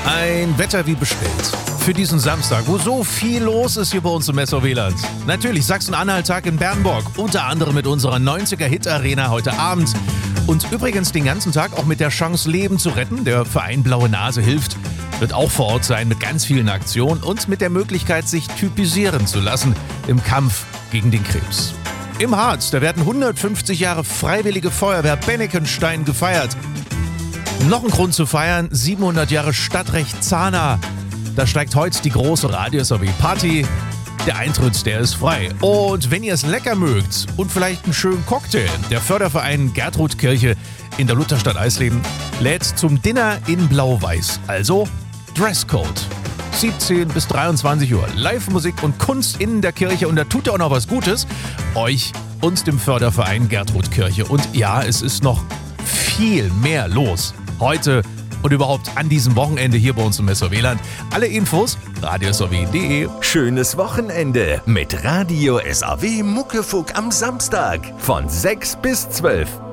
Ein Wetter wie bestellt. Für diesen Samstag, wo so viel los ist hier bei uns im Messau-Wieland. Natürlich Sachsen-Anhalt-Tag in Bernburg, unter anderem mit unserer 90er-Hit-Arena heute Abend. Und übrigens den ganzen Tag auch mit der Chance, Leben zu retten. Der Verein Blaue Nase hilft, wird auch vor Ort sein mit ganz vielen Aktionen und mit der Möglichkeit, sich typisieren zu lassen im Kampf gegen den Krebs. Im Harz, da werden 150 Jahre Freiwillige Feuerwehr Bennekenstein gefeiert. Noch ein Grund zu feiern, 700 Jahre Stadtrecht Zahna. Da steigt heute die große Radio-SAW-Party. Der Eintritt, der ist frei. Und wenn ihr es lecker mögt und vielleicht einen schönen Cocktail, der Förderverein Gertrudkirche in der Lutherstadt Eisleben lädt zum Dinner in Blau-Weiß. Also Dresscode. 17 bis 23 Uhr. Live-Musik und Kunst in der Kirche. Und da tut er auch noch was Gutes. Euch und dem Förderverein Gertrudkirche. Und ja, es ist noch viel mehr los. Heute und überhaupt an diesem Wochenende hier bei uns im Messau-Wieland. Alle Infos radio-SAW.de. Schönes Wochenende mit Radio SAW Muckefuck am Samstag von 6 bis 12.